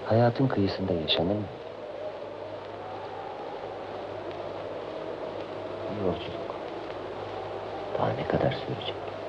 hayatın kıyısında yaşanır mı? Bu yolculuk daha ne kadar sürecek?